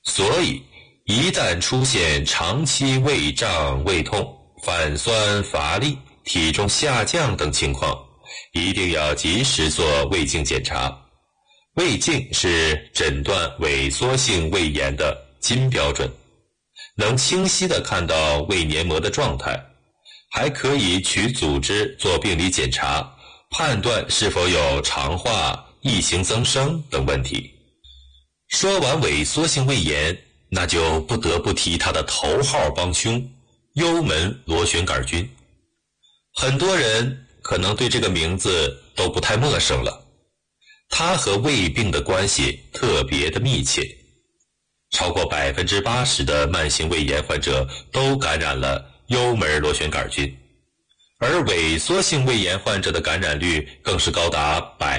所以一旦出现长期胃胀、胃痛、反酸乏力、体重下降等情况，一定要及时做胃镜检查。胃镜是诊断萎缩性胃炎的金标准，能清晰地看到胃黏膜的状态，还可以取组织做病理检查，判断是否有肠化、异形增生等问题。说完萎缩性胃炎，那就不得不提它的头号帮凶——幽门螺旋杆菌。很多人可能对这个名字都不太陌生了，它和胃病的关系特别的密切。超过 80% 的慢性胃炎患者都感染了幽门螺旋杆菌，而萎缩性胃炎患者的感染率更是高达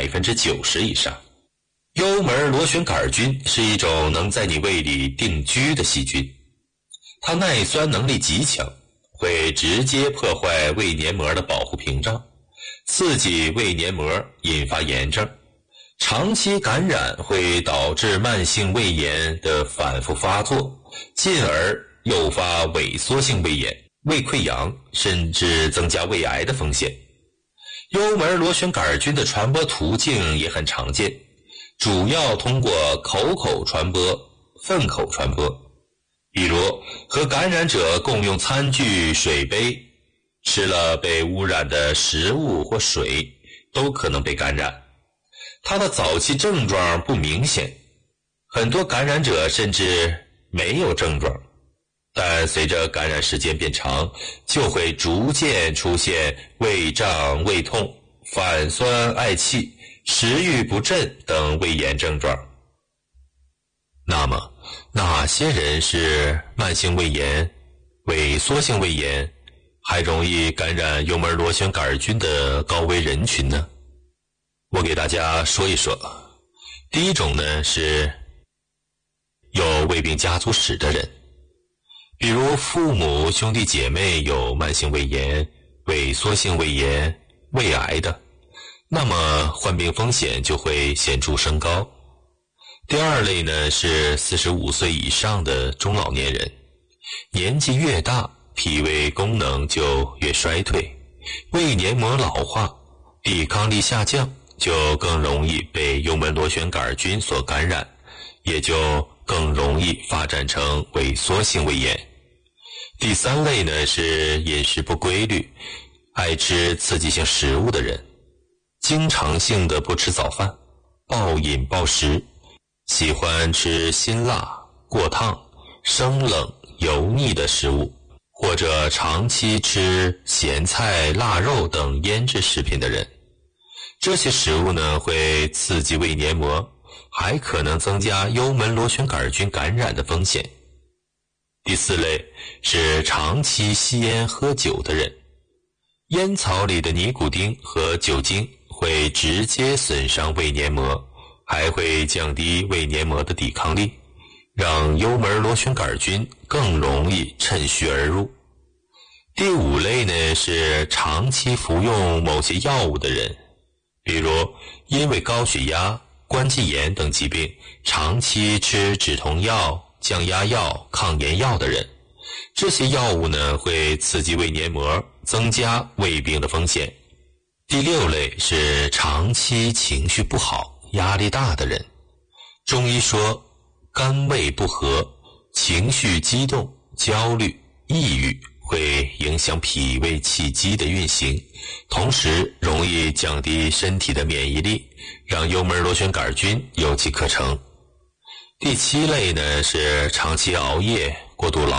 90% 以上。幽门螺旋杆菌是一种能在你胃里定居的细菌，它耐酸能力极强，会直接破坏胃黏膜的保护屏障，刺激胃黏膜，引发炎症。长期感染会导致慢性胃炎的反复发作，进而诱发萎缩性胃炎、胃溃疡，甚至增加胃癌的风险。幽门螺旋杆菌的传播途径也很常见，主要通过口口传播、粪口传播，比如和感染者共用餐具、水杯，吃了被污染的食物或水，都可能被感染。它的早期症状不明显，很多感染者甚至没有症状，但随着感染时间变长，就会逐渐出现胃胀、胃痛、反酸嗳气、食欲不振等胃炎症状。那么，哪些人是慢性胃炎、萎缩性胃炎，还容易感染幽门螺旋杆菌的高危人群呢？我给大家说一说。第一种呢，是有胃病家族史的人，比如父母、兄弟姐妹有慢性胃炎、萎缩性胃炎、胃癌的，那么患病风险就会显著升高。第二类呢，是45岁以上的中老年人，年纪越大，脾胃功能就越衰退，胃黏膜老化，抵抗力下降，就更容易被幽门螺旋杆菌所感染，也就更容易发展成萎缩性胃炎。第三类呢，是饮食不规律、爱吃刺激性食物的人，经常性的不吃早饭，暴饮暴食，喜欢吃辛辣、过烫、生冷、油腻的食物，或者长期吃咸菜、腊肉等腌制食品的人。这些食物呢，会刺激胃黏膜，还可能增加幽门螺旋杆菌感染的风险。第四类是长期吸烟喝酒的人，烟草里的尼古丁和酒精会直接损伤胃黏膜，还会降低胃黏膜的抵抗力，让幽门螺旋杆菌更容易趁虚而入。第五类呢，是长期服用某些药物的人，比如因为高血压、关节炎等疾病，长期吃止痛药、降压药、抗炎药的人，这些药物呢，会刺激胃黏膜，增加胃病的风险。第六类是长期情绪不好、压力大的人。中医说，肝胃不和，情绪激动、焦虑、抑郁会影响脾胃气机的运行，同时容易降低身体的免疫力，让幽门螺旋杆菌有机可乘。第七类呢，是长期熬夜、过度劳